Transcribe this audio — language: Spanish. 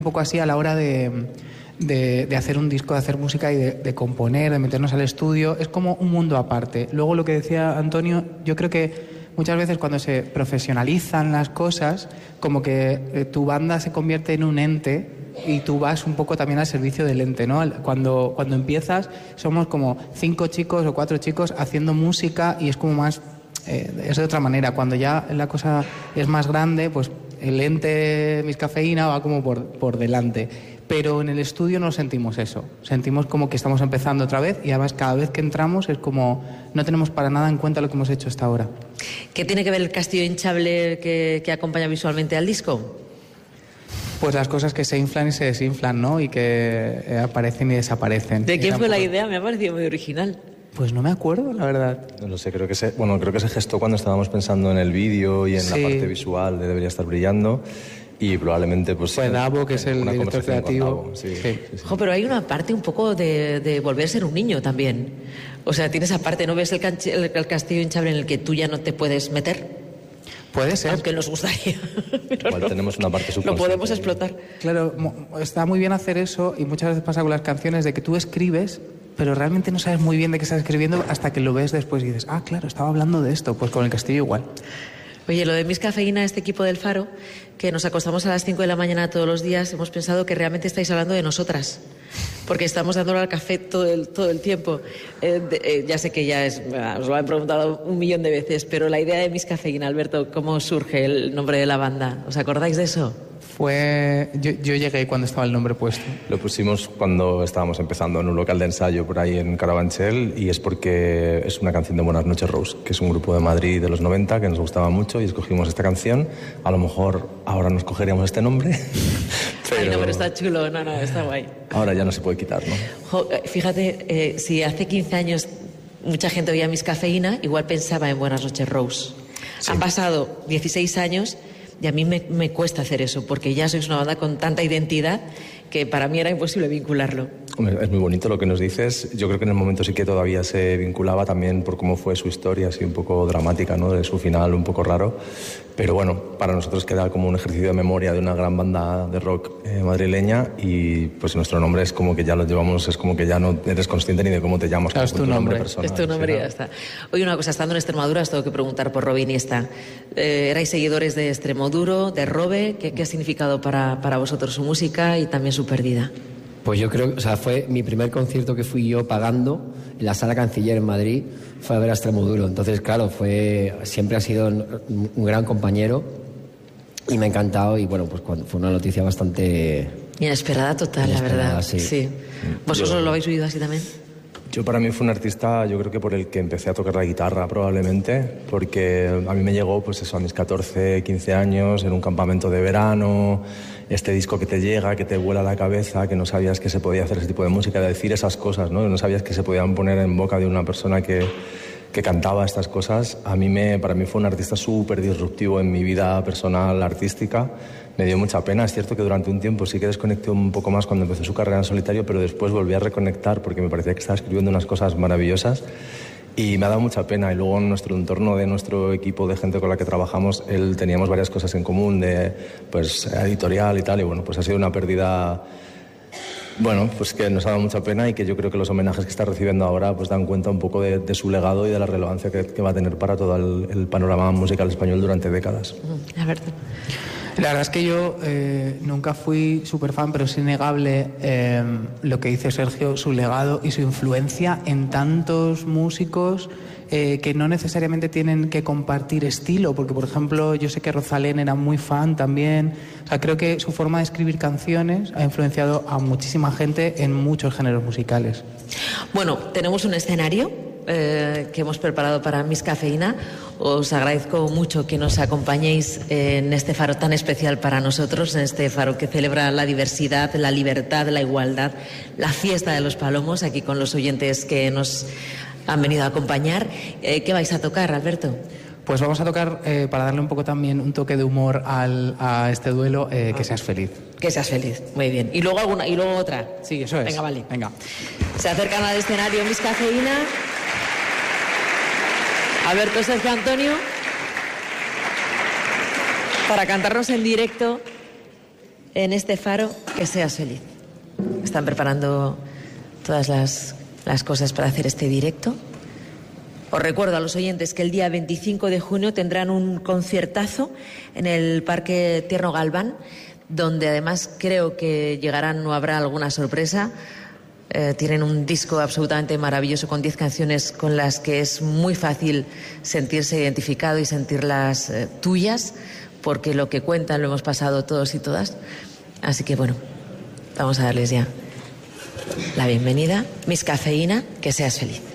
un poco así a la hora de hacer un disco, de hacer música y de componer, de meternos al estudio. Es como un mundo aparte. Luego lo que decía Antonio, yo creo que muchas veces cuando se profesionalizan las cosas, como que tu banda se convierte en un ente y tú vas un poco también al servicio del ente, ¿no? Cuando empiezas somos como 5 chicos o 4 chicos haciendo música y es como más... es de otra manera. Cuando ya la cosa es más grande, pues el ente Miscafeína va como por delante. Pero en el estudio no sentimos eso. Sentimos como que estamos empezando otra vez y además cada vez que entramos es como no tenemos para nada en cuenta lo que hemos hecho hasta ahora. ¿Qué tiene que ver el castillo hinchable que acompaña visualmente al disco? Pues las cosas que se inflan y se desinflan, ¿no? Y que aparecen y desaparecen. ¿De quién fue la idea? Me ha parecido muy original. Pues no me acuerdo, la verdad. No lo sé, creo que se gestó cuando estábamos pensando en el vídeo y en la parte visual de Debería Estar Brillando. Y probablemente pues fue Davo, que es el director creativo. Sí. Ojo, pero hay una parte un poco de volver a ser un niño también. O sea, tiene esa parte, ¿no ves el castillo hinchable en el que tú ya no te puedes meter? Puede ser. Aunque nos gustaría. Pero igual tenemos una parte subconsciente. Lo podemos explotar. Claro, está muy bien hacer eso y muchas veces pasa con las canciones de que tú escribes, pero realmente no sabes muy bien de qué estás escribiendo hasta que lo ves después y dices, ah, claro, estaba hablando de esto. Pues con el castillo igual. Oye, lo de Miscafeína, este equipo del Faro, que nos acostamos a las 5 de la mañana todos los días, hemos pensado que realmente estáis hablando de nosotras, porque estamos dándole al café todo el tiempo. Ya sé que os lo han preguntado 1.000.000 de veces, pero la idea de Miscafeína, Alberto, ¿cómo surge el nombre de la banda? ¿Os acordáis de eso? Yo llegué cuando estaba el nombre puesto. Lo pusimos cuando estábamos empezando en un local de ensayo por ahí en Carabanchel y es porque es una canción de Buenas noches Rose, que es un grupo de Madrid de los 90 que nos gustaba mucho y escogimos esta canción. A lo mejor ahora nos cogeríamos este nombre, pero... Ay, no, pero está chulo, no, está guay. Ahora ya no se puede quitar, ¿no? Fíjate, si hace 15 años mucha gente oía Miscafeína, igual pensaba en Buenas noches Rose. Sí. Han pasado 16 años... Y a mí me cuesta hacer eso, porque ya sois una banda con tanta identidad que para mí era imposible vincularlo. Es muy bonito lo que nos dices. Yo creo que en el momento sí que todavía se vinculaba también por cómo fue su historia, así un poco dramática, ¿no? De su final un poco raro. Pero bueno, para nosotros queda como un ejercicio de memoria de una gran banda de rock madrileña y pues nuestro nombre es como que ya lo llevamos, es como que ya no eres consciente ni de cómo te llamas. Claro, es tu nombre personal. Es tu nombre y ya está. Oye, una cosa, estando en Extremadura os tengo que preguntar por Robe Iniesta. ¿Erais seguidores de Extremoduro, de Robe? ¿Qué ha significado para vosotros su música y también su pérdida? Pues yo creo, fue mi primer concierto que fui yo pagando en la Sala Canciller en Madrid, fue a ver a Extremoduro. Entonces, claro, siempre ha sido un gran compañero y me ha encantado y bueno, pues fue una noticia bastante... Inesperada total, inesperada, la verdad. Sí. ¿Vosotros lo habéis oído así también? Yo para mí fue un artista, yo creo que por el que empecé a tocar la guitarra probablemente, porque a mí me llegó pues eso a mis 14, 15 años, en un campamento de verano, este disco que te llega, que te vuela la cabeza, que no sabías que se podía hacer ese tipo de música, de decir esas cosas, ¿no? No sabías que se podían poner en boca de una persona que cantaba estas cosas. Para mí fue un artista súper disruptivo en mi vida personal, artística. Me dio mucha pena. Es cierto que durante un tiempo sí que desconecté un poco más cuando empezó su carrera en solitario, pero después volví a reconectar porque me parecía que estaba escribiendo unas cosas maravillosas y me ha dado mucha pena. Y luego en nuestro entorno de nuestro equipo de gente con la que trabajamos, teníamos varias cosas en común de pues editorial y tal, y bueno, pues ha sido una pérdida... Bueno, pues que nos ha dado mucha pena y que yo creo que los homenajes que está recibiendo ahora pues dan cuenta un poco de su legado y de la relevancia que va a tener para todo el panorama musical español durante décadas. Alberto. La verdad es que yo nunca fui súper fan, pero es innegable lo que dice Sergio, su legado y su influencia en tantos músicos que no necesariamente tienen que compartir estilo, porque por ejemplo yo sé que Rosalén era muy fan también. O sea, creo que su forma de escribir canciones ha influenciado a muchísima gente en muchos géneros musicales. Bueno, tenemos un escenario que hemos preparado para Miscafeína. Os agradezco mucho que nos acompañéis en este faro tan especial para nosotros, en este faro que celebra la diversidad, la libertad, la igualdad, la fiesta de los palomos, aquí con los oyentes que nos han venido a acompañar. ¿Qué vais a tocar, Alberto? Pues vamos a tocar, para darle un poco también un toque de humor a este duelo, Que seas feliz. Que seas feliz, muy bien. ¿Y luego otra? Sí, eso es. Venga, vale. Venga. Se acercan al escenario Miscafeína. Alberto, Sergio, Antonio, para cantarnos en directo en este faro, que seas feliz. Están preparando todas las cosas para hacer este directo. Os recuerdo a los oyentes que el día 25 de junio tendrán un conciertazo en el Parque Tierno Galván, donde además creo que llegarán o habrá alguna sorpresa. Tienen un disco absolutamente maravilloso con 10 canciones con las que es muy fácil sentirse identificado y sentirlas tuyas, porque lo que cuentan lo hemos pasado todos y todas. Así que bueno, vamos a darles ya la bienvenida. Miss Cafeína, que seas feliz.